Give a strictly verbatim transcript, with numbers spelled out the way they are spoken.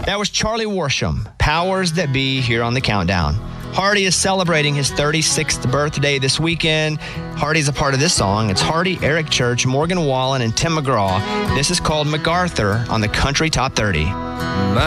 That was Charlie Worsham, Powers That Be, here on the Countdown. Hardy is celebrating his thirty-sixth birthday this weekend. Hardy's a part of this song. It's Hardy, Eric Church, Morgan Wallen, and Tim McGraw. This is called MacArthur on the Country Top thirty.